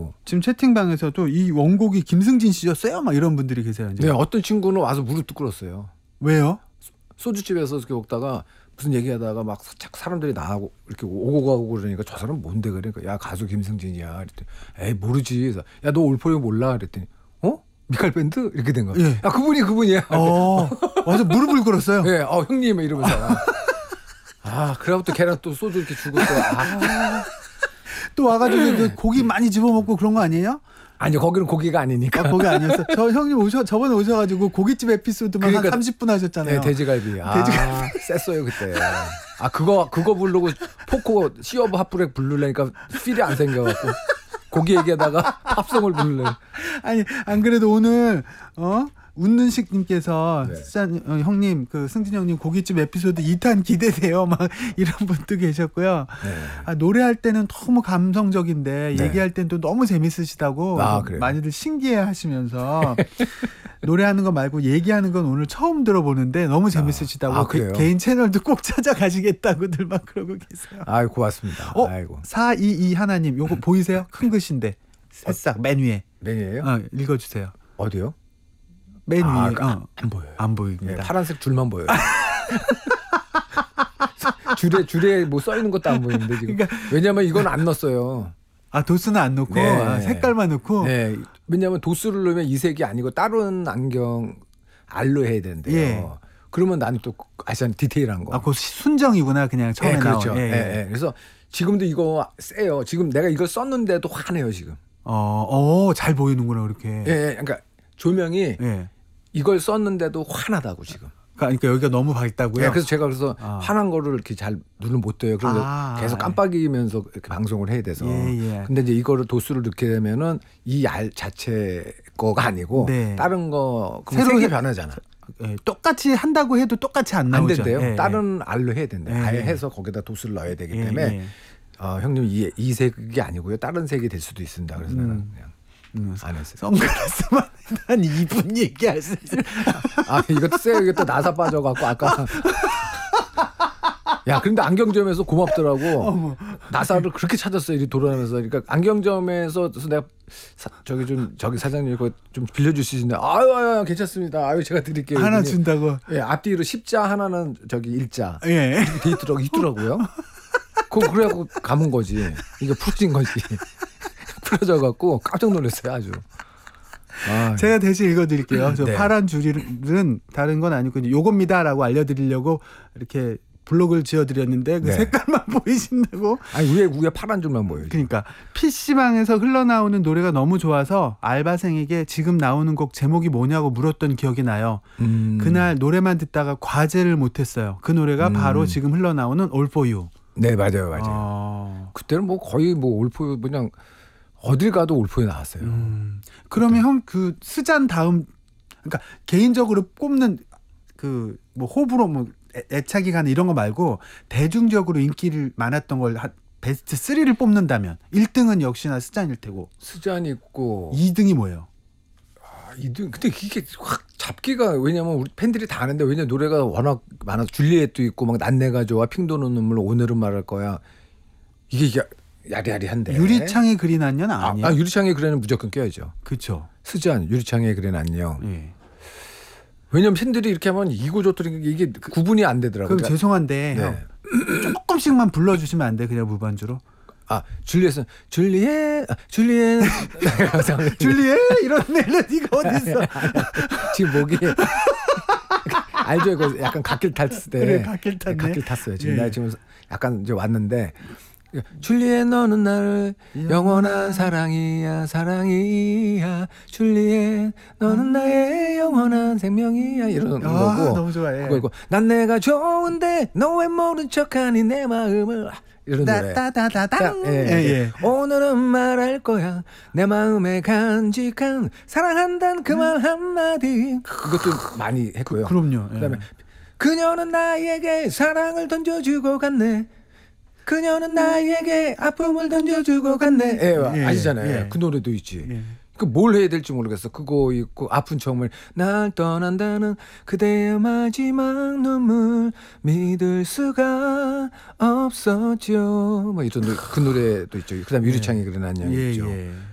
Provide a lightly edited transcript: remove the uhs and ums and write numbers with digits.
지금 채팅방에서도 이 원곡이 김승진 씨였어요? 막 이런 분들이 계세요. 이제. 네, 어떤 친구는 와서 무릎도 꿇었어요. 왜요? 소주집에서 이렇게 먹다가 무슨 얘기하다가 막 자꾸 사람들이 나하고 이렇게 오고 가고 그러니까 저 사람 뭔데 그러니까 야 가수 김승진이야. 그랬더니 에이 모르지. 그래서 야 너 올포유 몰라? 그랬더니 미칼 밴드 이렇게 된 거야. 예. 아 그분이야. 맞아 무릎을 꿇었어요. 예, 형님 이러면서. 그래갖고 또 걔랑 또 소주 이렇게 주고 또 와가지고 그 고기 많이 집어먹고 그런 거 아니에요? 아니요, 거기는 고기가 아니니까. 거기 아니었어. 저 형님 저번에 오셔가지고 고깃집 에피소드만 그러니까, 한 30분 하셨잖아요. 네, 돼지갈비. 셌어요 그때. 그거 부르고 포코 시어브 핫브렉 부르려니까 필이 안 생겨갖고 고기 얘기하다가 팝송을 부르려. 아니 안 그래도 오늘 웃는식님께서 네. 진짜 형님 그 승진 형님 고깃집 에피소드 2탄 기대돼요 막 이런 분도 계셨고요. 네. 노래할 때는 너무 감성적인데 네. 얘기할 때는 또 너무 재밌으시다고 많이들 신기해하시면서 노래하는 거 말고 얘기하는 건 오늘 처음 들어보는데 너무 재밌으시다고 개인 채널도 꼭 찾아가시겠다고들 막 그러고 계세요. 고맙습니다. 아이고. 422 하나님 요거 보이세요? 큰 글씨인데 새싹 맨 위에. 맨 위에요? 읽어주세요. 어디요? 맨 위에 안 보여요. 안 보입니다. 네, 파란색 줄만 보여요. 줄에 뭐 써 있는 것도 안 보이는데 지금. 그러니까, 왜냐면 이건 안 넣었어요. 도수는 안 넣고 네. 색깔만 넣고. 네. 왜냐면 도수를 넣으면 이 색이 아니고 다른 안경 알로 해야 되는데요. 예. 그러면 나는 또 아시잖아요. 디테일한 거. 그 순정이구나 그냥 처음에 나온. 그렇죠. 예. 그래서 지금도 이거 세요. 지금 내가 이걸 썼는데도 화내요 지금. 잘 보이는구나 그렇게. 예. 그러니까 조명이 이걸 썼는데도 화나다고 지금. 그러니까 여기가 너무 밝다고요? 네, 그래서 제가 화난 거를 이렇게 잘 눈을 못 떠요. 그래서 계속 깜빡이면서 이렇게 방송을 해야 돼서. 근데 이제 이거를 도수를 넣게 되면은 이 알 자체 거가 아니고 다른 거 색이 변하잖아. 똑같이 한다고 해도 똑같이 안 나오죠. 안 된대요. 다른 알로 해야 된대요. 아예 해서 거기다 도수를 넣어야 되기 때문에 형님 이 색이 아니고요. 다른 색이 될 수도 있습니다. 그래서 나는 그냥. 안 했어요. 선글라스만 한 2분 얘기할 수 있어요. 이것도 세요. 이것도 나사 빠져갖고 아까. 야, 근데 안경점에서 고맙더라고. 나사를 그렇게 찾았어요. 이렇게 돌아다니면서. 그러니까 안경점에서 내가 저기 사장님 이거 좀 빌려줄 수 있나요? 아유, 괜찮습니다. 제가 드릴게요. 하나 준다고. 예, 앞뒤로 10자 하나는 일자. 예. 돼 있더라고요. 그래갖고 감은 거지. 이게 풀어진 거지. 풀어져갖고 깜짝 놀랐어요, 아주. 제가 대신 읽어드릴게요. 저 파란 줄은 다른 건 아니고 요겁니다라고 알려드리려고 이렇게 블록을 지어드렸는데 그 색깔만 보이신다고. 위에 파란 줄만 보여요. 그러니까 PC방에서 흘러나오는 노래가 너무 좋아서 알바생에게 지금 나오는 곡 제목이 뭐냐고 물었던 기억이 나요. 그날 노래만 듣다가 과제를 못했어요. 그 노래가 바로 지금 흘러나오는 All For You. 네, 맞아요. 그때는 뭐 거의 All For You 그냥 어딜 가도 올포에 나왔어요. 그러면 형 그 스잔 다음 그러니까 개인적으로 꼽는 그 뭐 호불호 애착이 가는 이런 거 말고 대중적으로 인기를 많았던 걸 베스트 3를 뽑는다면 1등은 역시나 스잔일 테고. 스잔이 있고 2등이 뭐예요? 2등 근데 이게 확 잡기가 왜냐면 우리 팬들이 다 아는데 왜냐 노래가 워낙 많아서 줄리엣도 있고 막 난내가 좋아 핑 도는 눈물 오늘은 말할 거야 이게 야리야리한데. 유리창에 그린 안녕 아니에요? 유리창에 그리는 무조건 껴야죠. 그렇죠. 스잔 유리창에 그린 안녕. 왜냐면 팬들이 이렇게 하면 이고 저토리 이게 구분이 안 되더라고요. 그럼 죄송한데 형, 조금씩만 불러주시면 안 돼? 그냥 무반주로. 줄리엣은 줄리엣 이런 멜로디가 어딨어. 지금 목이 알죠? 이거 약간 갓길 탔을 때. 그래, 갓길 탔네. 갓길 탔어요. 지금 나 지금 약간 이제 왔는데 줄리엣 너는 나를 영원한 사랑이야 줄리엣 너는 나의 영원한 생명이야 이런 거고. 너무 좋아해. 그거고 난 내가 좋은데 너 왜 모른 척하니 내 마음을 이런 노래. 따따따따땅. 오늘은 말할 거야 내 마음에 간직한 사랑한다는 그 말 한마디. 이것도 많이 했고요. 그럼요. 그다음에 그녀는 나에게 사랑을 던져주고 갔네. 그녀는 나에게 아픔을 던져주고 갔네. 아시잖아요. 그 노래도 있지. 그 뭘 해야 될지 모르겠어. 그거 있고 아픈 척을 날 떠난다는 그대의 마지막 눈물 믿을 수가 없었죠. 뭐 이런 그 노래도 있죠. 그다음 유리창에 그린 안녕 있죠.